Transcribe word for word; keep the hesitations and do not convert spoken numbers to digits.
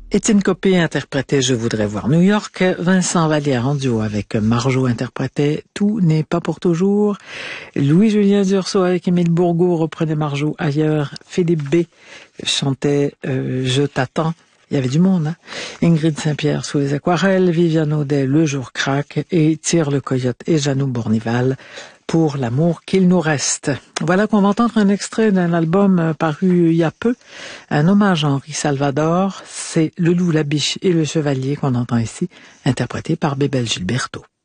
Étienne Copé interprétait Je voudrais voir New York. Vincent Vallière en duo avec Marjo interprétait Tout n'est pas pour toujours. Louis-Julien Dursault avec Émile Bourgault reprenait Marjo ailleurs. Philippe B chantait euh, Je t'attends. Il y avait du monde, hein. Ingrid Saint-Pierre sous les aquarelles, Viviane Audet Le jour craque et Tire le coyote et Janou Bournival pour l'amour qu'il nous reste. Voilà qu'on va entendre un extrait d'un album paru il y a peu, un hommage à Henri Salvador. C'est Le loup, la biche et le chevalier qu'on entend ici, interprété par Bébel Gilberto.